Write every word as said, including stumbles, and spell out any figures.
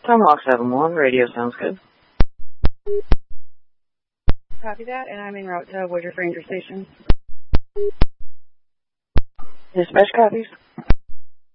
Tomahawk seven one, radio sounds good. Copy that, and I'm en route to Woodruff Ranger Station. Dispatch copies.